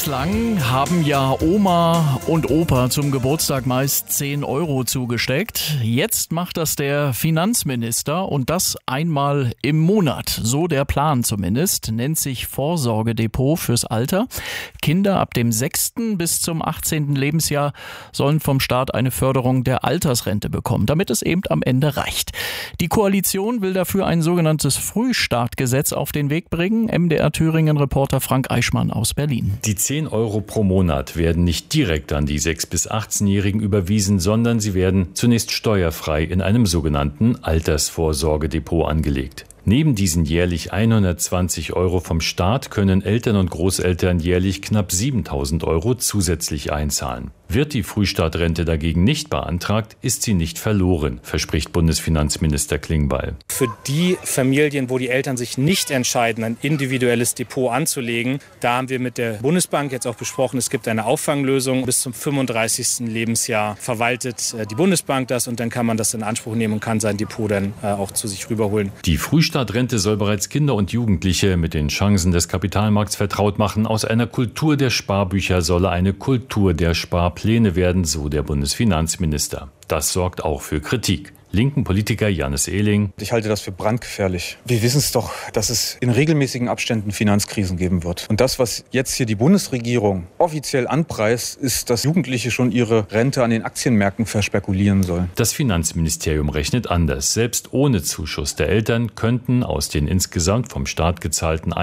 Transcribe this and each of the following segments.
Bislang haben ja Oma und Opa zum Geburtstag meist 10 € zugesteckt. Jetzt macht das der Finanzminister und das einmal im Monat. So der Plan zumindest. Nennt sich Vorsorgedepot fürs Alter. Kinder ab dem 6. bis zum 18. Lebensjahr sollen vom Staat eine Förderung der Altersrente bekommen, damit es eben am Ende reicht. Die Koalition will dafür ein sogenanntes Frühstartgesetz auf den Weg bringen. MDR Thüringen-Reporter Frank Eichmann aus Berlin. Die 10 € pro Monat werden nicht direkt an die 6- bis 18-Jährigen überwiesen, sondern sie werden zunächst steuerfrei in einem sogenannten Altersvorsorgedepot angelegt. Neben diesen jährlich 120 € vom Staat können Eltern und Großeltern jährlich knapp 7.000 € zusätzlich einzahlen. Wird die Frühstartrente dagegen nicht beantragt, ist sie nicht verloren, verspricht Bundesfinanzminister Klingbeil. Für die Familien, wo die Eltern sich nicht entscheiden, ein individuelles Depot anzulegen, da haben wir mit der Bundesbank jetzt auch besprochen, es gibt eine Auffanglösung. Bis zum 35. Lebensjahr verwaltet die Bundesbank das und dann kann man das in Anspruch nehmen und kann sein Depot dann auch zu sich rüberholen. Die Frühstartrente soll bereits Kinder und Jugendliche mit den Chancen des Kapitalmarkts vertraut machen. Aus einer Kultur der Sparbücher solle eine Kultur der Sparpläne werden, so der Bundesfinanzminister. Das sorgt auch für Kritik. Linken Politiker Jannis Ehling. Ich halte das für brandgefährlich. Wir wissen es doch, dass es in regelmäßigen Abständen Finanzkrisen geben wird. Und das, was jetzt hier die Bundesregierung offiziell anpreist, ist, dass Jugendliche schon ihre Rente an den Aktienmärkten verspekulieren sollen. Das Finanzministerium rechnet anders. Selbst ohne Zuschuss der Eltern könnten aus den insgesamt vom Staat gezahlten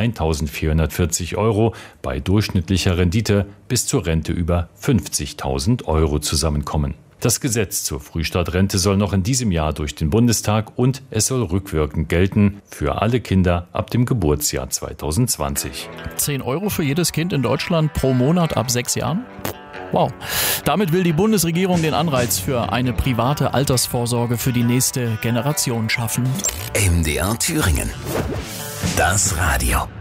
1.440 € bei durchschnittlicher Rendite bis zur Rente über 50.000 € zusammenkommen. Das Gesetz zur Frühstartrente soll noch in diesem Jahr durch den Bundestag und es soll rückwirkend gelten für alle Kinder ab dem Geburtsjahr 2020. 10 € für jedes Kind in Deutschland pro Monat ab 6 Jahren? Wow. Damit will die Bundesregierung den Anreiz für eine private Altersvorsorge für die nächste Generation schaffen. MDR Thüringen. Das Radio.